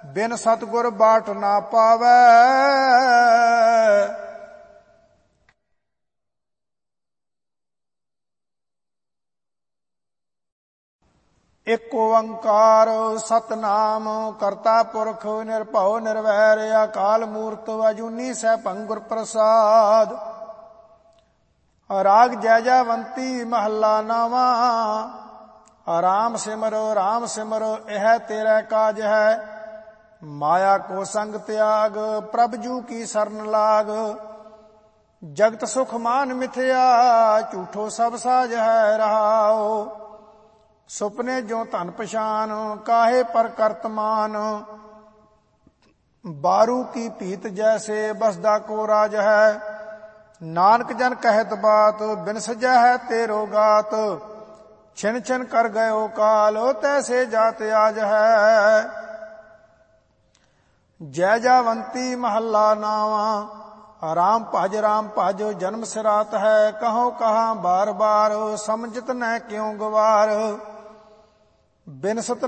ਬਿਨ ਸਤਿਗੁਰ ਬਾਟ ਨਾ ਪਾਵੈ। ਇਕ ਓੰਕਾਰ ਸਤਿਨਾਮ ਕਰਤਾ ਪੁਰਖ ਨਿਰਭਉ ਨਿਰਵੈਰ ਅਕਾਲ ਮੂਰਤ ਅਜੂਨੀ ਸੈਭੰ ਗੁਰ ਪ੍ਰਸਾਦ। ਰਾਗ ਜੈਜੈਵੰਤੀ ਮਹੱਲਾ ਨਾਵਾਂ। ਰਾਮ ਸਿਮਰੋ ਰਾਮ ਸਿਮਰੋ ਇਹ ਤੇਰਾ ਕਾਜ ਹੈ। ਮਾਇਆ ਕੋ ਸੰਗ ਤਿਆਗ ਪ੍ਰਭ ਜੂ ਕੀ ਸਰਨ ਲਾਗ। ਜਗਤ ਸੁਖ ਮਾਨ ਮਿਥਿਆ ਝੂਠੋ ਸਭ ਸਾਜ ਹੈ ਰਹਾਓ। ਸੁਪਨੇ ਜੋ ਧਨ ਪਛਾਨ ਕਾਹੇ ਪਰ ਕਰਤਮਾਨ। ਬਾਰੂ ਕੀ ਭੀਤ ਜੈਸੇ ਬਸਦਾ ਕੋ ਰਾਜ ਹੈ। ਨਾਨਕ ਜਨ ਕਹਿਤ ਬਾਤ ਬਿਨ ਸਜੈ ਹੈ ਤੇਰੋ ਗਾਤ। ਛਿਨ ਛਿਨ ਕਰ ਗਇਓ ਕਾਲ ਤੈਸੇ ਜਾਤ ਆਜ ਹੈ। ਜੈ ਜਾਵੰਤੀ ਮਹੱਲਾ ਨਾਵਾਂ। ਰਾਮ ਭਜ ਜਨਮ ਸਿਰਾਤ ਹੈ। ਕਹੋ ਕਹਾ ਬਾਰ ਬਾਰ ਸਮਝਤ ਨਹਿ ਕਿਉ ਗਵਾਰ। ਬਿਨ ਸਤ